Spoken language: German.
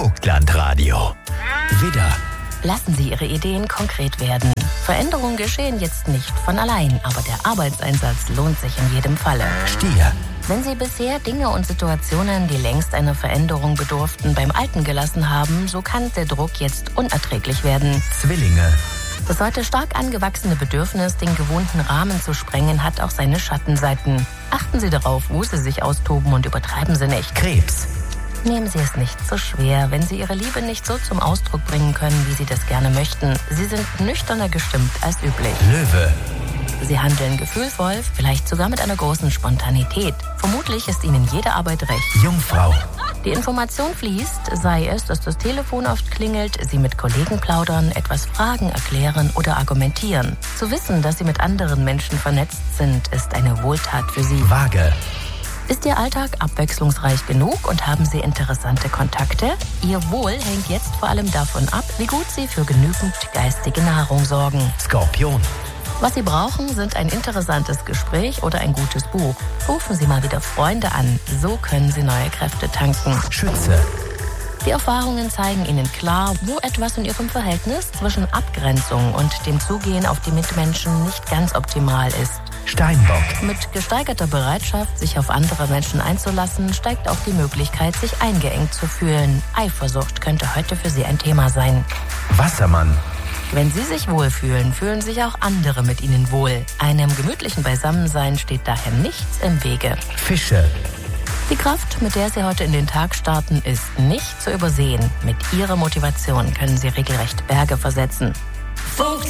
Vogtlandradio. Widder. Lassen Sie Ihre Ideen konkret werden. Veränderungen geschehen jetzt nicht von allein, aber der Arbeitseinsatz lohnt sich in jedem Falle. Stier. Wenn Sie bisher Dinge und Situationen, die längst einer Veränderung bedurften, beim Alten gelassen haben, so kann der Druck jetzt unerträglich werden. Zwillinge. Das heute stark angewachsene Bedürfnis, den gewohnten Rahmen zu sprengen, hat auch seine Schattenseiten. Achten Sie darauf, wo Sie sich austoben und übertreiben Sie nicht. Krebs. Nehmen Sie es nicht so schwer, wenn Sie Ihre Liebe nicht so zum Ausdruck bringen können, wie Sie das gerne möchten. Sie sind nüchterner gestimmt als üblich. Löwe. Sie handeln gefühlvoll, vielleicht sogar mit einer großen Spontanität. Vermutlich ist Ihnen jede Arbeit recht. Jungfrau. Die Information fließt, sei es, dass das Telefon oft klingelt, Sie mit Kollegen plaudern, etwas fragen, erklären oder argumentieren. Zu wissen, dass Sie mit anderen Menschen vernetzt sind, ist eine Wohltat für Sie. Waage. Ist Ihr Alltag abwechslungsreich genug und haben Sie interessante Kontakte? Ihr Wohl hängt jetzt vor allem davon ab, wie gut Sie für genügend geistige Nahrung sorgen. Skorpion. Was Sie brauchen, sind ein interessantes Gespräch oder ein gutes Buch. Rufen Sie mal wieder Freunde an, so können Sie neue Kräfte tanken. Schütze. Die Erfahrungen zeigen Ihnen klar, wo etwas in Ihrem Verhältnis zwischen Abgrenzung und dem Zugehen auf die Mitmenschen nicht ganz optimal ist. Steinbock. Mit gesteigerter Bereitschaft, sich auf andere Menschen einzulassen, steigt auch die Möglichkeit, sich eingeengt zu fühlen. Eifersucht könnte heute für Sie ein Thema sein. Wassermann. Wenn Sie sich wohlfühlen, fühlen sich auch andere mit Ihnen wohl. Einem gemütlichen Beisammensein steht daher nichts im Wege. Fische. Die Kraft, mit der Sie heute in den Tag starten, ist nicht zu übersehen. Mit Ihrer Motivation können Sie regelrecht Berge versetzen.